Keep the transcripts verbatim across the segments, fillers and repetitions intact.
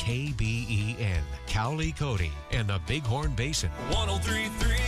K B E N, Cowley, Cody, and the Bighorn Basin. one oh three point three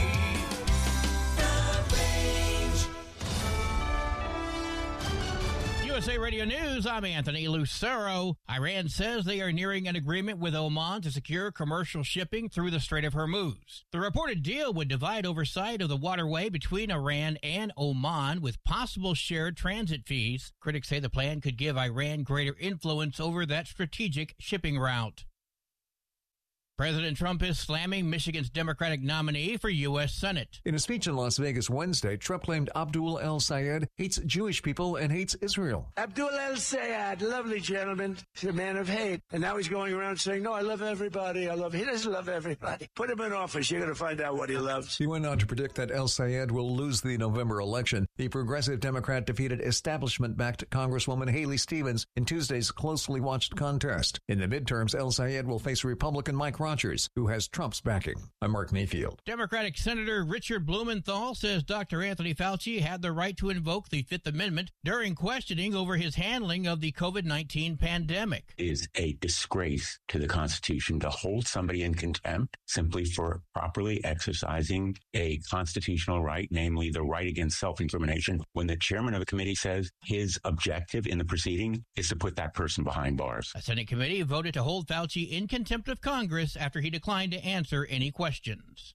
U S A Radio News, I'm Anthony Lucero. Iran says they are nearing an agreement with Oman to secure commercial shipping through the Strait of Hormuz. The reported deal would divide oversight of the waterway between Iran and Oman with possible shared transit fees. Critics say the plan could give Iran greater influence over that strategic shipping route. President Trump is slamming Michigan's Democratic nominee for U S Senate. In a speech in Las Vegas Wednesday, Trump claimed Abdul El-Sayed hates Jewish people and hates Israel. Abdul El-Sayed, lovely gentleman, he's a man of hate. And now he's going around saying, no, I love everybody. I love, he doesn't love everybody. Put him in office. You're going to find out what he loves. He went on to predict that El-Sayed will lose the November election. The progressive Democrat defeated establishment-backed Congresswoman Haley Stevens in Tuesday's closely watched contest. In the midterms, El-Sayed will face Republican Mike Rogers, who has Trump's backing. I'm Mark Mayfield. Democratic Senator Richard Blumenthal says Doctor Anthony Fauci had the right to invoke the Fifth Amendment during questioning over his handling of the COVID nineteen pandemic. It is a disgrace to the Constitution to hold somebody in contempt simply for properly exercising a constitutional right, namely the right against self-incrimination, when the chairman of the committee says his objective in the proceeding is to put that person behind bars. A Senate committee voted to hold Fauci in contempt of Congress after he declined to answer any questions.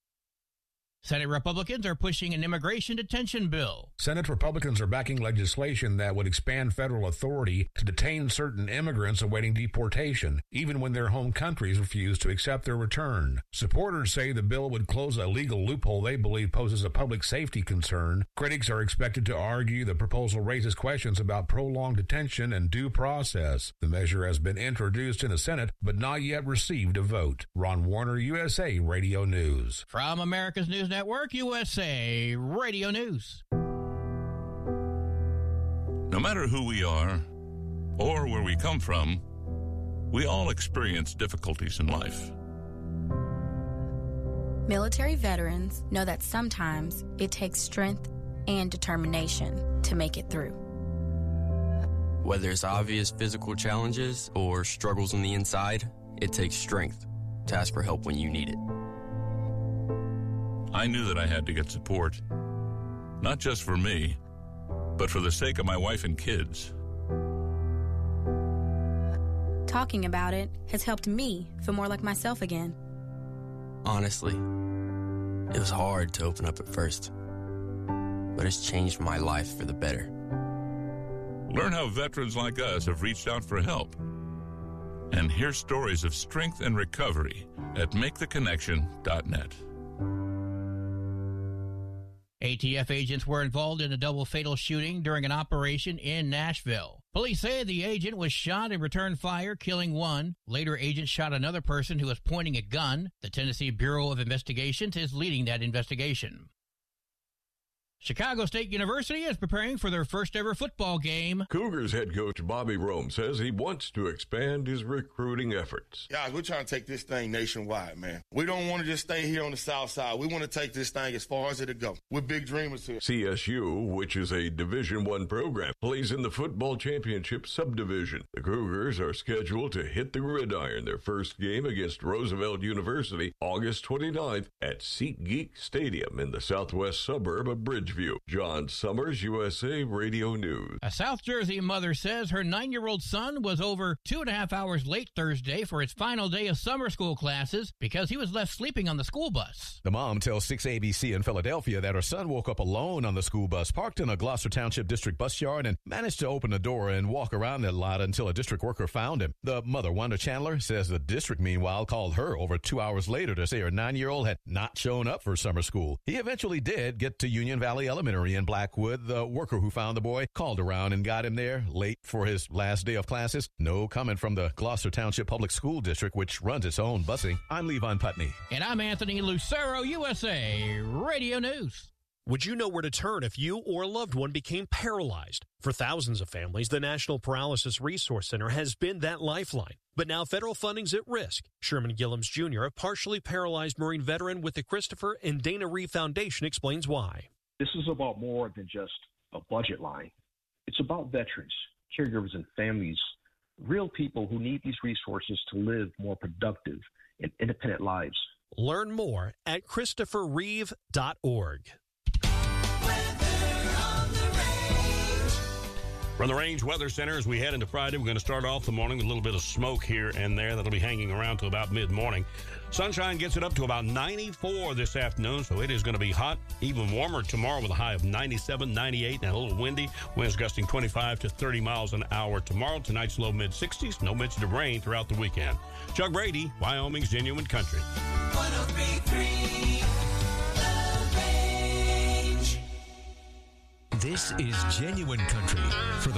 Senate Republicans are pushing an immigration detention bill. Senate Republicans are backing legislation that would expand federal authority to detain certain immigrants awaiting deportation, even when their home countries refuse to accept their return. Supporters say the bill would close a legal loophole they believe poses a public safety concern. Critics are expected to argue the proposal raises questions about prolonged detention and due process. The measure has been introduced in the Senate, but not yet received a vote. Ron Warner, U S A Radio News. From America's News Network, U S A Radio News. No matter who we are or where we come from, we all experience difficulties in life. Military veterans know that sometimes it takes strength and determination to make it through. Whether it's obvious physical challenges or struggles on the inside, it takes strength to ask for help when you need it. I knew that I had to get support, not just for me, but for the sake of my wife and kids. Talking about it has helped me feel more like myself again. Honestly, it was hard to open up at first, but it's changed my life for the better. Learn how veterans like us have reached out for help, and hear stories of strength and recovery at make the connection dot net. A T F agents were involved in a double fatal shooting during an operation in Nashville. Police say the agent was shot and returned fire, killing one. Later, agents shot another person who was pointing a gun. The Tennessee Bureau of Investigations is leading that investigation. Chicago State University is preparing for their first ever football game. Cougars head coach Bobby Rome says he wants to expand his recruiting efforts. Guys, we're trying to take this thing nationwide, man. We don't want to just stay here on the south side. We want to take this thing as far as it'll go. We're big dreamers here. C S U, which is a Division One program, plays in the football championship subdivision. The Cougars are scheduled to hit the gridiron their first game against Roosevelt University August twenty-ninth at SeatGeek Stadium in the southwest suburb of Bridgeview. John Summers, U S A Radio News. A South Jersey mother says her nine-year-old son was over two and a half hours late Thursday for his final day of summer school classes because he was left sleeping on the school bus. The mom tells six A B C in Philadelphia that her son woke up alone on the school bus parked in a Gloucester Township District bus yard and managed to open the door and walk around that lot until a district worker found him. The mother, Wanda Chandler, says the district, meanwhile, called her over two hours later to say her nine-year-old had not shown up for summer school. He eventually did get to Union Valley Elementary in Blackwood. The worker who found the boy called around and got him there late for his last day of classes. No comment from the Gloucester Township Public School District, which runs its own busing. I'm Levon Putney. And I'm Anthony Lucero, U S A Radio News. Would you know where to turn if you or a loved one became paralyzed? For thousands of families, the National Paralysis Resource Center has been that lifeline. But now federal funding's at risk. Sherman Gillums Junior, a partially paralyzed Marine veteran with the Christopher and Dana Reeve Foundation, explains why. This is about more than just a budget line. It's about veterans, caregivers, and families real people who need these resources to live more productive and independent lives. Learn more at christopher reeve dot org. From the Range Weather Center, as we head into Friday, we're going to start off the morning with a little bit of smoke here and there. That'll be hanging around till about mid-morning. Sunshine gets it up to about ninety-four this afternoon, so it is going to be hot, even warmer tomorrow with a high of ninety-seven, ninety-eight, and a little windy. Winds gusting twenty-five to thirty miles an hour tomorrow. Tonight's low mid-sixties. No mention of rain throughout the weekend. Chuck Brady, Wyoming's Genuine Country. one oh three point three The Range. This is Genuine Country for the